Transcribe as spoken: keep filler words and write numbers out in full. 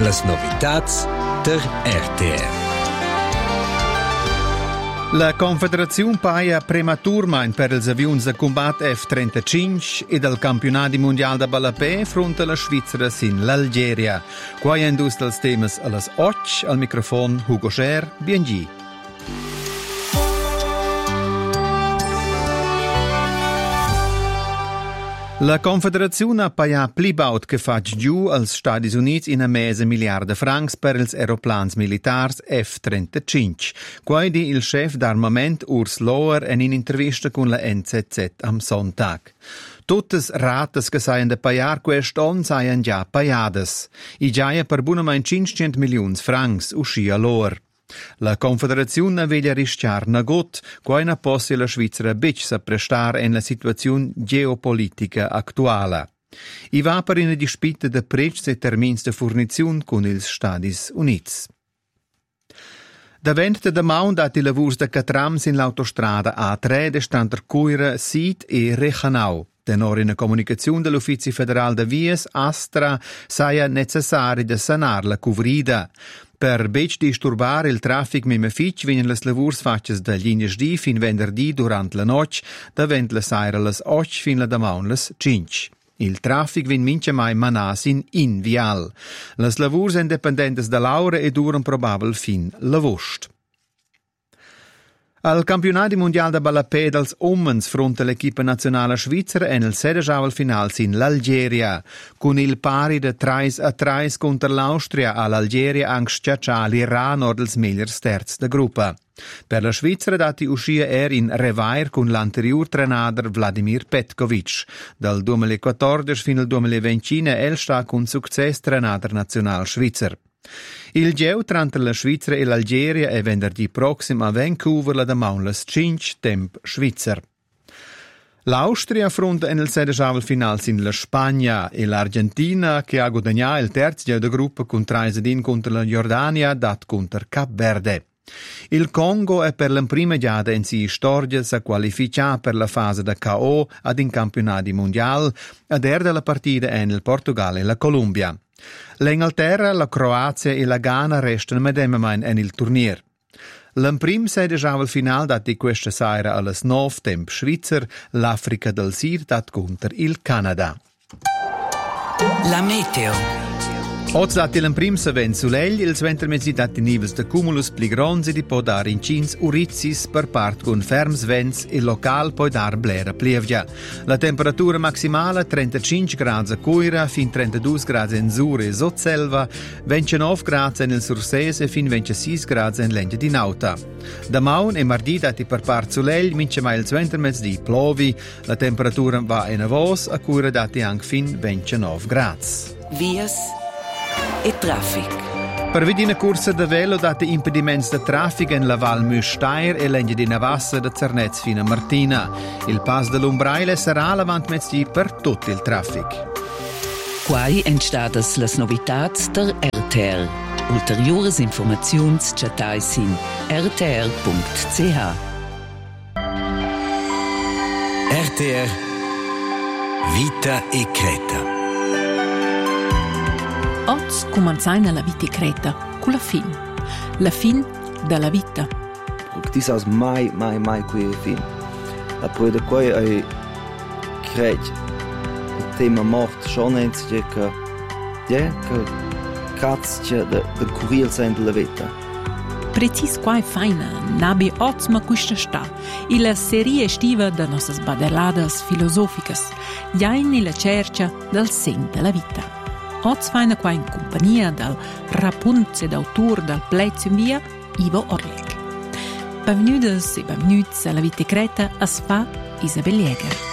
Las novitats der R T R. La Confederazione paia prematurmain per ils avions de combat F trentacinque e del campionat mondial de ballapè fronte alla Svizzera sin l'Algeria. Qua è indus dels temas a las otto, al microfon Hugo Scher, biengi. La Confederazione ha pagato più baut che fa giù als Stati Uniti in a mese miliardi francs per ils aeroplans militars F trentacinque. Quindi il chef d'armament Urs Lohr in un'intervista con la N Z Z am Sonntag. Tutte rates che saien da pagar quest'anno saien già pagades. I giaia per buonamente cinquecento milioni francs uscia Lohr. La Confederazione veglia rischiar na gut, quaina possi la Svizzera bic sa prestar en la situazione geopolitica attuala. I va per una dispita de prezzi e termins de furnizione con ils Stati Uniti. Davent de damaun dat i lavurs de catrams in l'autostrada A tre de stanter Cuira, Sid e Rechanau. Tenor in comunicazione dell'Uffizio Federale de Vies, Astra, saia necessari de sanar la cuvrida. Per bec disturbare il traffic mime fitch vegnan las lavurs fatches da glinasdì fin venerdì durant la noc, davent la saira las otto fin la damaun las cinque. Il traffic vin mince mai manas in invial. Las lavurs independentes da l'aura e duran probabil fin l'avost. Al campionat mondial de ballapè dels uomens fronte l'equipa nazionale svizzera en il sedesciavel final sin l'Algeria. Con il pari de tre a tre contro l'Austria all'Algeria anche schiaccià l'Iran or dels megliers terz de gruppa. Per la Svizzera dati uscia er in revair con l'anterior trenader Vladimir Petkovic. Dal duemilaquattordici fino al duemilaventi el sta con success trenader nazional svizzer. Il geu tra la Svizzera e l'Algeria è venerdì prossimo a Vancouver la damaun las cinque temp svizzer. L'Austria affronta nel sedesciavel final sin la Spagna e l'Argentina che ha guadagnato il terzo geu de gruppa con tre sedin contro la Jordania dat contro Cap Verde. Il Congo è per la prima giada in si storia sa qualifica per la fase da K O ad in campionati mondiali ad er della partita è nel Portogallo e la Colombia. L'Inghilterra, la Croazia e la Ghana restano medemain en il turnier. L'imprim sedesciavel final dat di questa sera alles nove temp svizzer, l'Africa del Sud dat contro il Canada. La meteo. Oggi dati l'imprim se ven sulegl, ils ventermezzi dati nivels de cumulus pli gronzi di può dar incins urizis per part con ferms vents e local può dar blera plievgia. La temperatura maximale trentacinque gradi a Cuira, fin trentadue gradi in Zure e Sotselva, ventinove gradi nel Surses e fin ventisei gradi in Lengia di Nauta. Da maun e mardi dati per part sulegl, mince mai il ventermezzi di plovi, la temperatura va in avos, a Cuira dati anche fin ventinove gradi. Vias e traffic. Per vedi una corsa de velo date impediments de traffic in la Val Müstair e l'Engia di Navassa da Zernez fino a Martina. Il pass dell'Umbraile sarà l'avantmezzi per tutto il traffic. Quai entstadas las novitats der R T R. Ulteriores informaziuns chatais in r t r punct c h. R T R Vita e Creta. Oggi cominciamo la vita creta con la fin. La fin della vita. Ti sai mai, mai, mai qui è fin. La poi da qui è creta. Il tema morte schon è che che cazzo del curriel sein della vita. Precis quai faina, nabi otsma questa sta, e la serie estiva de nossas badeladas filosoficas, jain in la cerca del sen della vita. Oggi faina qua in compagnia del rapunze d'autore del Plezio in via, Ivo Orlik. Benvenuti e benvenuti alla vita creta a Sfa Isabel Jäger.